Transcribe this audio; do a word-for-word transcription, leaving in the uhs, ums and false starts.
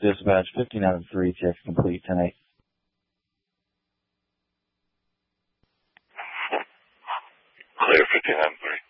Dispatch, fifteen out of three, check complete, ten eight. Clear, fifteen out of three.